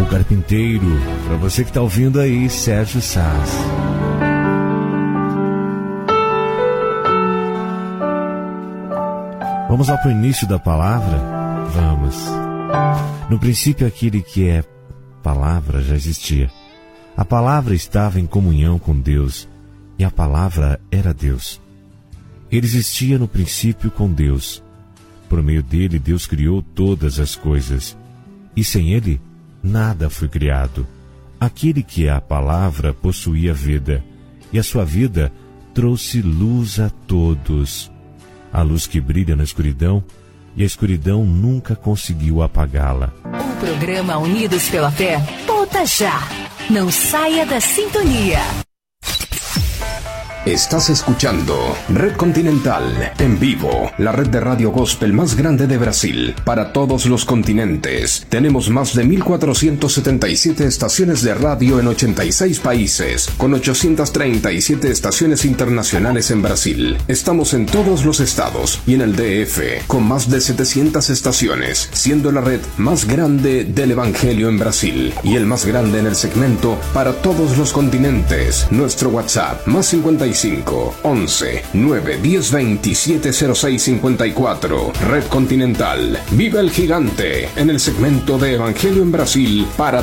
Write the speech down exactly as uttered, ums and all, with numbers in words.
O Carpinteiro, para você que está ouvindo aí, Sérgio Saz. Vamos lá para o início da palavra? Vamos. No princípio, aquele que é palavra já existia. A palavra estava em comunhão com Deus, e a palavra era Deus. Ele existia no princípio com Deus. Por meio dele, Deus criou todas as coisas, e sem ele, nada foi criado. Aquele que é a palavra possuía vida, e a sua vida trouxe luz a todos. A luz que brilha na escuridão, e a escuridão nunca conseguiu apagá-la. O programa Unidos pela Fé volta já. Não saia da sintonia. Estás escuchando Red Continental en vivo, la red de radio gospel más grande de Brasil, para todos los continentes. Tenemos más de mil cuatrocientas setenta y siete estaciones de radio en ochenta y seis países, con ochocientas treinta y siete estaciones internacionales en Brasil. Estamos en todos los estados y en el D F, con más de setecientas estaciones, siendo la red más grande del Evangelio en Brasil y el más grande en el segmento para todos los continentes. Nuestro WhatsApp, más cincuenta y cinco, once, nueve, diez, veintisiete, cero seis, cincuenta y cuatro. Red Continental. Viva el gigante en el segmento de Evangelio en Brasil para